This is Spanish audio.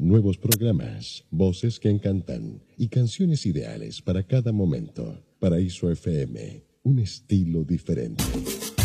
nuevos programas, voces que encantan y canciones ideales para cada momento. Paraíso FM, un estilo diferente.